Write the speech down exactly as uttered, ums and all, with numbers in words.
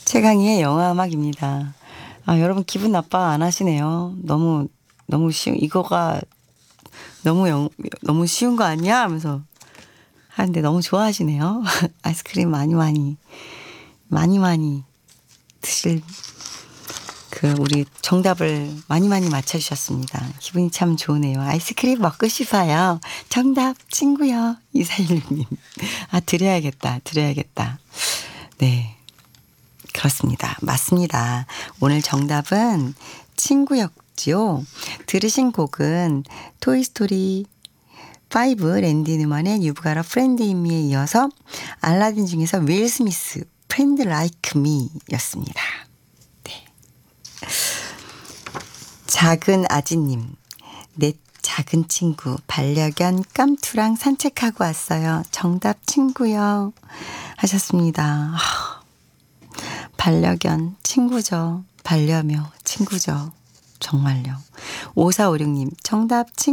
최강희의 영화음악입니다. 아, 여러분 기분 나빠 안 하시네요. 너무 너무 쉬운 이거가 너무 영, 너무 쉬운 거 아니야? 하면서 하는데 너무 좋아하시네요. 아이스크림 많이 많이 많이 많이 드실 그 우리 정답을 많이 많이 맞춰주셨습니다. 기분이 참 좋으네요. 아이스크림 먹고 싶어요. 정답 친구요. 이사일육 님. 아, 드려야겠다. 드려야겠다. 네. 그렇습니다. 맞습니다. 오늘 정답은 친구였지요. 들으신 곡은 토이스토리 오 랜디 뉴먼의 You've Got a Friend in Me에 이어서 알라딘 중에서 윌 스미스 Friend Like Me 였습니다. 네. 작은 아지님, 내 작은 친구 반려견 깜투랑 산책하고 왔어요. 정답 친구요 하셨습니다. 반려견 친구죠. 반려묘 친구죠. 정말요. 오사오육 님 정답 친구